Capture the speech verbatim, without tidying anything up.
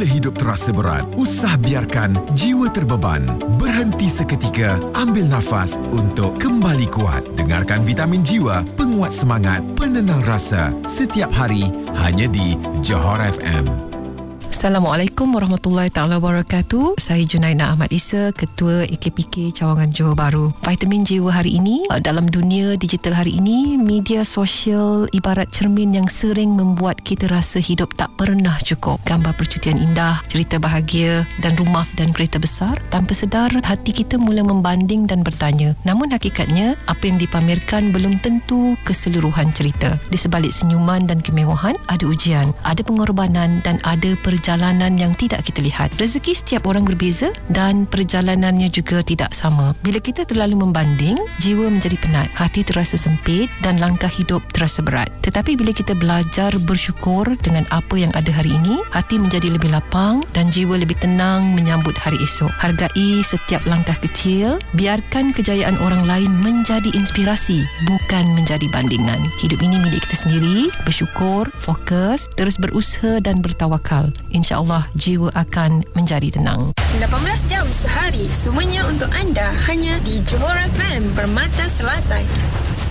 Bila hidup terasa berat, usah biarkan jiwa terbeban. Berhenti seketika, ambil nafas untuk kembali kuat. Dengarkan Vitamin Jiwa, penguat semangat, penenang rasa. Setiap hari, hanya di Johor F M. Assalamualaikum warahmatullahi taala wabarakatuh. Saya Junaina Ahmad Isa, Ketua A K P K Cawangan Johor Bahru. Vitamin Jiwa hari ini, dalam dunia digital hari ini, media sosial ibarat cermin yang sering membuat kita rasa hidup tak pernah cukup. Gambar percutian indah, cerita bahagia dan rumah dan kereta besar. Tanpa sedar, hati kita mula membanding dan bertanya. Namun hakikatnya, apa yang dipamerkan belum tentu keseluruhan cerita. Di sebalik senyuman dan kemewahan, ada ujian, ada pengorbanan dan ada perjalanan Perjalanan yang tidak kita lihat. Rezeki setiap orang berbeza dan perjalanannya juga tidak sama. Bila kita terlalu membanding, jiwa menjadi penat, hati terasa sempit dan langkah hidup terasa berat. Tetapi bila kita belajar bersyukur dengan apa yang ada hari ini, hati menjadi lebih lapang dan jiwa lebih tenang menyambut hari esok. Hargai setiap langkah kecil, biarkan kejayaan orang lain menjadi inspirasi, bukan menjadi bandingan. Hidup ini milik kita sendiri. Bersyukur, fokus, terus berusaha dan bertawakal. InsyaAllah jiwa akan menjadi tenang. lapan belas jam sehari, semuanya untuk anda hanya di Johor F M, Permata Selatan.